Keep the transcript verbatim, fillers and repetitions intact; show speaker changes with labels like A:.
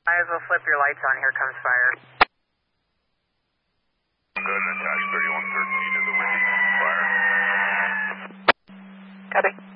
A: Might as well flip your lights on. Here comes fire.
B: Good, attach thirty-one thirteen to the Windy. Fire.
A: Copy.